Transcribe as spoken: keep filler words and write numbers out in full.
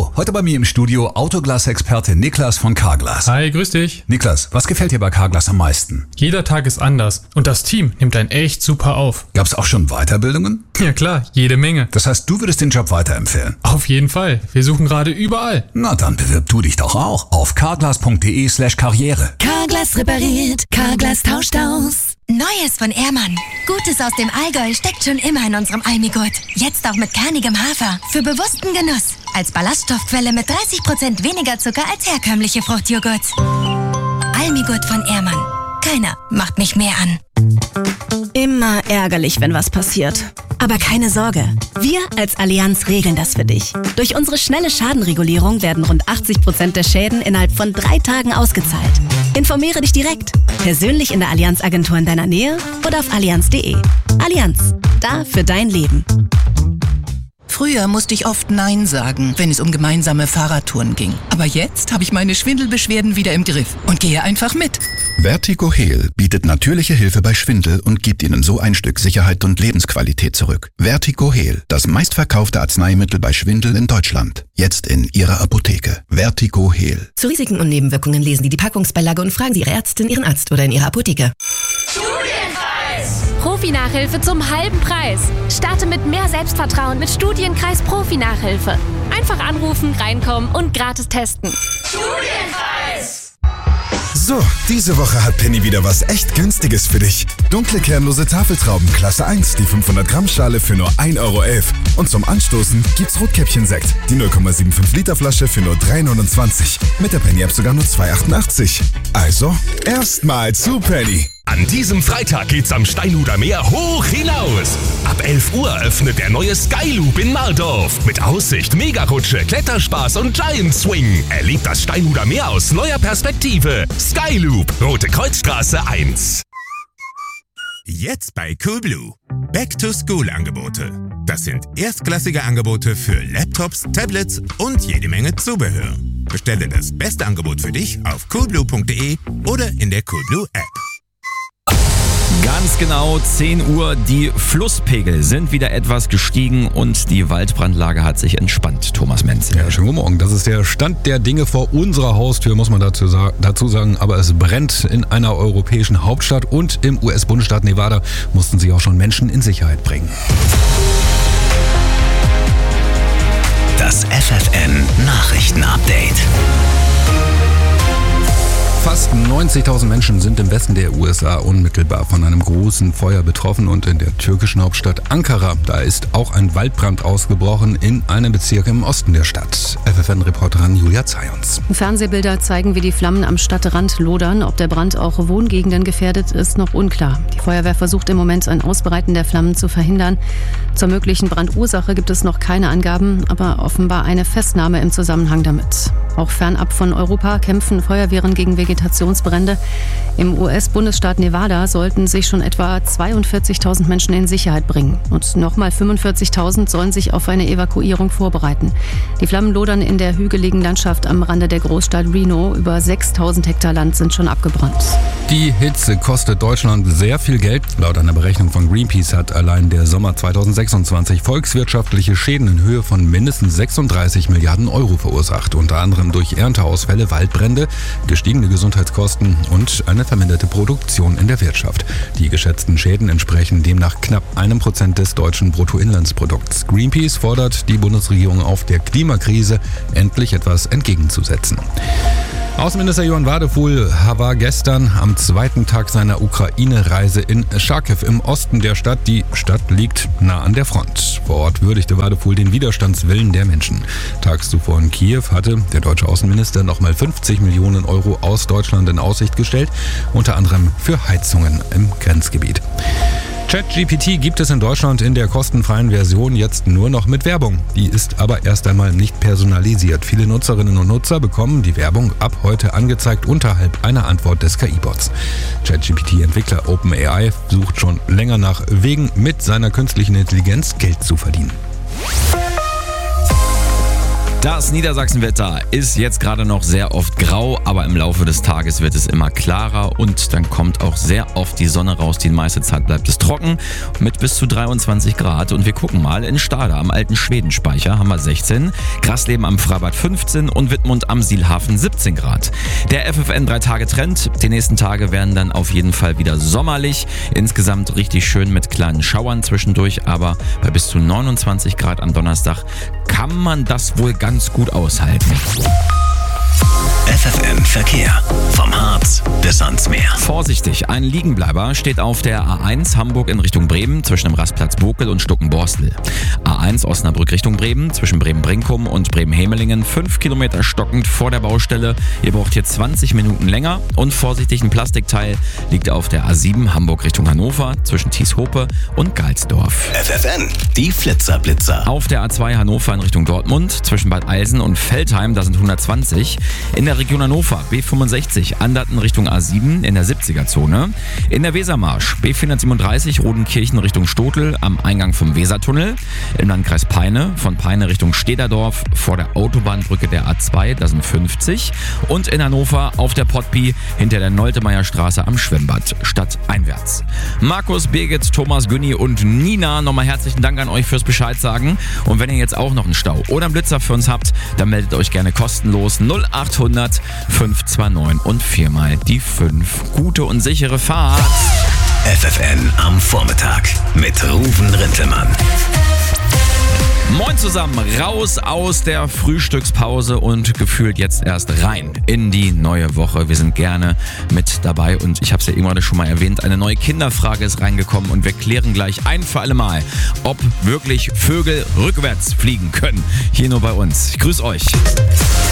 Hallo, heute bei mir im Studio Autoglas-Experte Niklas von Carglass. Hi, grüß dich. Niklas, was gefällt dir bei Carglass am meisten? Jeder Tag ist anders und das Team nimmt einen echt super auf. Gab's auch schon Weiterbildungen? Ja klar, jede Menge. Das heißt, du würdest den Job weiterempfehlen? Auf jeden Fall. Wir suchen gerade überall. Na dann bewirb du dich doch auch auf carglass.de slash karriere. Carglass repariert, Carglass tauscht aus. Neues von Ehrmann. Gutes aus dem Allgäu steckt schon immer in unserem Almigurt. Jetzt auch mit kernigem Hafer. Für bewussten Genuss. Als Ballaststoffquelle mit dreißig Prozent weniger Zucker als herkömmliche Fruchtjoghurt. Almigurt von Ehrmann. Keiner macht mich mehr an. Immer ärgerlich, wenn was passiert. Aber keine Sorge, wir als Allianz regeln das für dich. Durch unsere schnelle Schadenregulierung werden rund achtzig Prozent der Schäden innerhalb von drei Tagen ausgezahlt. Informiere dich direkt, persönlich in der Allianz-Agentur in deiner Nähe oder auf allianz punkt de. Allianz, da für dein Leben. Früher musste ich oft Nein sagen, wenn es um gemeinsame Fahrradtouren ging. Aber jetzt habe ich meine Schwindelbeschwerden wieder im Griff und gehe einfach mit. Vertigo Heal bietet natürliche Hilfe bei Schwindel und gibt Ihnen so ein Stück Sicherheit und Lebensqualität zurück. Vertigo Heal, das meistverkaufte Arzneimittel bei Schwindel in Deutschland. Jetzt in Ihrer Apotheke. Vertigo Heal. Zu Risiken und Nebenwirkungen lesen Sie die Packungsbeilage und fragen Sie Ihre Ärztin, Ihren Arzt oder in Ihrer Apotheke. Studienkreis! Profi-Nachhilfe zum halben Preis. Starte mit mehr Selbstvertrauen mit Studienkreis Profi-Nachhilfe. Einfach anrufen, reinkommen und gratis testen. Studienkreis! So, diese Woche hat Penny wieder was echt Günstiges für dich. Dunkle kernlose Tafeltrauben Klasse eins, die fünfhundert Gramm Schale für nur ein Euro elf. Und zum Anstoßen gibt's Rotkäppchen-Sekt, die null Komma fünfundsiebzig Liter Flasche für nur drei neunundzwanzig. Mit der Penny-App sogar nur zwei achtundachtzig. Also, erstmal zu Penny. An diesem Freitag geht's am Steinhuder Meer hoch hinaus. Ab elf Uhr öffnet der neue Skyloop in Mardorf. Mit Aussicht, Megarutsche, Kletterspaß und Giant Swing. Erlebt das Steinhuder Meer aus neuer Perspektive. Skyloop, Rote Kreuzstraße eins. Jetzt bei Coolblue. Back-to-School-Angebote. Das sind erstklassige Angebote für Laptops, Tablets und jede Menge Zubehör. Bestelle das beste Angebot für dich auf coolblue punkt de oder in der Coolblue-App. Ganz genau zehn Uhr, die Flusspegel sind wieder etwas gestiegen und die Waldbrandlage hat sich entspannt. Thomas Menzel. Ja, schönen guten Morgen. Das ist der Stand der Dinge vor unserer Haustür, muss man dazu, dazu sagen. Aber es brennt in einer europäischen Hauptstadt und im U S-Bundesstaat Nevada mussten sich auch schon Menschen in Sicherheit bringen. Das F F N-Nachrichten-Update. Fast neunzigtausend Menschen sind im Westen der U S A unmittelbar von einem großen Feuer betroffen und in der türkischen Hauptstadt Ankara, da ist auch ein Waldbrand ausgebrochen in einem Bezirk im Osten der Stadt. F F N-Reporterin Julia Zayons. Fernsehbilder zeigen, wie die Flammen am Stadtrand lodern. Ob der Brand auch Wohngegenden gefährdet, ist noch unklar. Die Feuerwehr versucht im Moment, ein Ausbreiten der Flammen zu verhindern. Zur möglichen Brandursache gibt es noch keine Angaben, aber offenbar eine Festnahme im Zusammenhang damit. Auch fernab von Europa kämpfen Feuerwehren gegen Vegetationsbrände. Im U S-Bundesstaat Nevada sollten sich schon etwa zweiundvierzigtausend Menschen in Sicherheit bringen. Und nochmal fünfundvierzigtausend sollen sich auf eine Evakuierung vorbereiten. Die Flammen lodern in der hügeligen Landschaft am Rande der Großstadt Reno. Über sechstausend Hektar Land sind schon abgebrannt. Die Hitze kostet Deutschland sehr viel Geld. Laut einer Berechnung von Greenpeace hat allein der Sommer zweitausendsechsundzwanzig volkswirtschaftliche Schäden in Höhe von mindestens sechsunddreißig Milliarden Euro verursacht. Unter anderem durch Ernteausfälle, Waldbrände, gestiegene Gesundheitskosten und eine verminderte Produktion in der Wirtschaft. Die geschätzten Schäden entsprechen demnach knapp einem Prozent des deutschen Bruttoinlandsprodukts. Greenpeace fordert die Bundesregierung auf, der Klimakrise endlich etwas entgegenzusetzen. Außenminister Johann Wadefuhl war gestern am zweiten Tag seiner Ukraine-Reise in Charkiw im Osten der Stadt. Die Stadt liegt nah an der Front. Vor Ort würdigte Wadefuhl den Widerstandswillen der Menschen. Tags zuvor in Kiew hatte der deutsche Außenminister nochmal fünfzig Millionen Euro aus Deutschland in Aussicht gestellt, unter anderem für Heizungen im Grenzgebiet. ChatGPT gibt es in Deutschland in der kostenfreien Version jetzt nur noch mit Werbung. Die ist aber erst einmal nicht personalisiert. Viele Nutzerinnen und Nutzer bekommen die Werbung ab heute angezeigt unterhalb einer Antwort des K I-Bots. ChatGPT-Entwickler OpenAI sucht schon länger nach Wegen, mit seiner künstlichen Intelligenz Geld zu verdienen. Das Niedersachsenwetter ist jetzt gerade noch sehr oft grau, aber im Laufe des Tages wird es immer klarer und dann kommt auch sehr oft die Sonne raus. Die meiste Zeit bleibt es trocken mit bis zu dreiundzwanzig Grad. Und wir gucken mal, in Stade am alten Schwedenspeicher haben wir sechzehn, Grasleben am Freibad fünfzehn und Wittmund am Sielhafen siebzehn Grad. Der F F N drei Tage Trend. Die nächsten Tage werden dann auf jeden Fall wieder sommerlich. Insgesamt richtig schön mit kleinen Schauern zwischendurch, aber bei bis zu neunundzwanzig Grad am Donnerstag kann man das wohl ganz gut aushalten. F F N Verkehr. Vom Harz bis ans Meer. Vorsichtig, ein Liegenbleiber steht auf der A eins Hamburg in Richtung Bremen zwischen dem Rastplatz Bokel und Stuckenborstel. A eins Osnabrück Richtung Bremen zwischen Bremen-Brinkum und Bremen-Hemelingen fünf Kilometer stockend vor der Baustelle. Ihr braucht hier zwanzig Minuten länger. Und vorsichtig, ein Plastikteil liegt auf der A sieben Hamburg Richtung Hannover zwischen Thieshope und Galsdorf. F F N, die Flitzerblitzer. Auf der A zwei Hannover in Richtung Dortmund zwischen Bad Eilsen und Veltheim, da sind hundertzwanzig. In der Region Hannover B fünfundsechzig, Anderten Richtung A sieben in der siebziger-Zone. In der Wesermarsch B vierhundertsiebenunddreißig, Rodenkirchen Richtung Stotel am Eingang vom Wesertunnel. Im Landkreis Peine, von Peine Richtung Stederdorf vor der Autobahnbrücke der A zwei, da sind fünfzig. Und in Hannover auf der Pottby hinter der Noltemeyerstraße am Schwimmbad, stadteinwärts. Markus, Birgit, Thomas, Günni und Nina, nochmal herzlichen Dank an euch fürs Bescheid sagen. Und wenn ihr jetzt auch noch einen Stau oder einen Blitzer für uns habt, dann meldet euch gerne kostenlos null achthundert fünf zwei neun und viermal die fünf. Gute und sichere Fahrt. F F N am Vormittag mit Ruven Rintelmann. Moin zusammen, raus aus der Frühstückspause und gefühlt jetzt erst rein in die neue Woche. Wir sind gerne mit dabei und ich habe es ja irgendwann schon mal erwähnt, eine neue Kinderfrage ist reingekommen und wir klären gleich ein für alle Mal, ob wirklich Vögel rückwärts fliegen können. Hier nur bei uns. Ich grüße euch.